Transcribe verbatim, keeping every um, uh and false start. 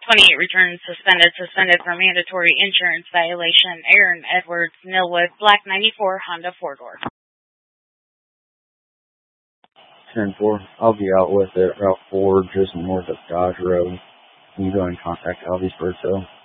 twenty-eight returns suspended. Suspended for mandatory insurance violation. Aaron Edwards, Millwood, black ninety-four, Honda four-door. ten four, I'll be out with it, Route four, just north of Dodge Road. You can go and contact Alvy's Birdsville.